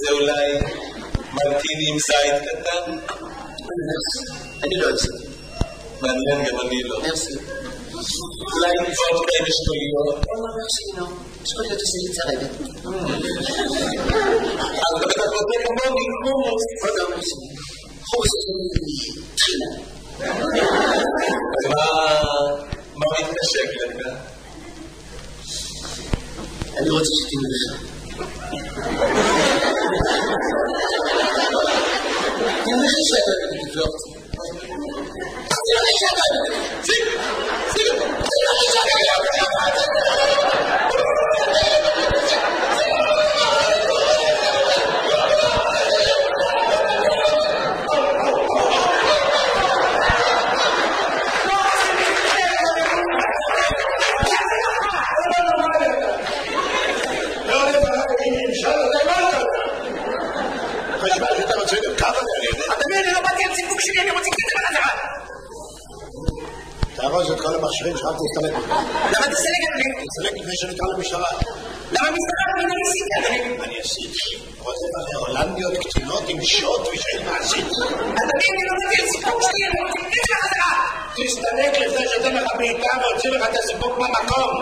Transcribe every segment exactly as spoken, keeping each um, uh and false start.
כזה אולי מרטיני עם זית קטן? אני לא אעשה. מעניין, גם אני לא. מרסי. אולי עם וודקה עם אשכוליות? מרסי, לא. אשכוליות עושה לי צרבת. אז אתה בוטה כמוני, חומוס. עוד לא מרסי. חומוס עושה לי תחילה. אז מה מתנשק לך? אני רוצה שתהיה לך. תהיה לך שאתה תפלוט. תהיה לך שאתה תפלוט. ציג, ציג אותו. תהיה לך שאתה תפלוט. תארוז את כל המכשירים שלך תסתלק. למה תסתלק את זה? תסתלק לפני שנקרא למשטרה. למה משטרה? אני לא ניסית. אני עשיתי. רוצה בהולנדיות קטינות עם שוט ושאין מעשית. אתה מי אני לא מביא את סיפוק שלי, אני רוצה לתת לך חזרה. תסתלק לפני שאתן לך בעיטה והוציא לך את הסיפוק במקום.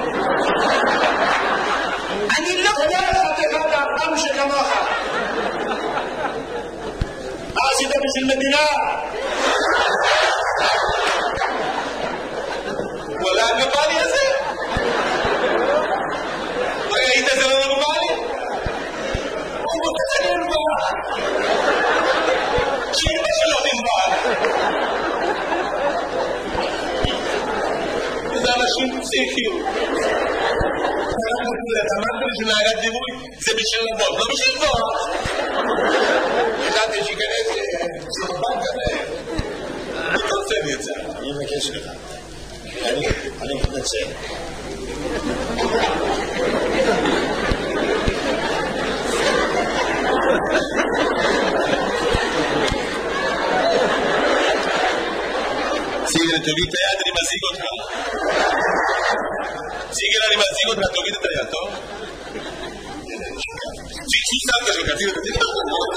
אני לא... תודה לך תחד האפם שכמוך. מה עשית בשביל מדינה? וואלה, הנורמלי הזה? ראית זה לא נורמלי? הוא מותק אני נורמל. שאימא שלו נורמל. וזה אנשים פסיכיים. אתה אמרת לי שנהגת דימוי זה בשביל לבוא, לא בשביל לבוא. ידעתי שיכנס סרבן כזה. אני רוצה לי את זה. אני מבקש לך. אני מתנצל. סיגל, תוריד את היד, אני מזיג אותך. סיגל, אני מזיג אותך, תוריד את היד, טוב? צ'יצ'י סנטה שלך, תוריד את היד.